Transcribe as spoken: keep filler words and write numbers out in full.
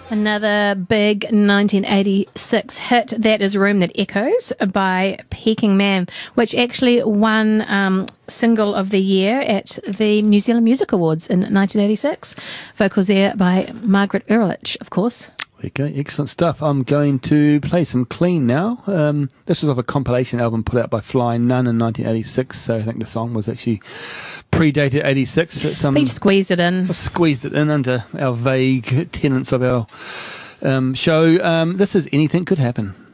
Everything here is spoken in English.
Another big nineteen eighty-six hit, that is Room That Echoes by Peking Man, which actually won um, Single of the Year at the New Zealand Music Awards in nineteen eighty-six. Vocals there by Margaret Ehrlich, of course. There you go, excellent stuff. I'm going to play some Clean now. Um, this was off a compilation album put out by Flying Nun in nineteen eighty-six, so I think the song was actually predated eighty-six. But some But you squeezed it in. Squeezed it in under our vague tenets of our um, show. Um, this is Anything Could Happen.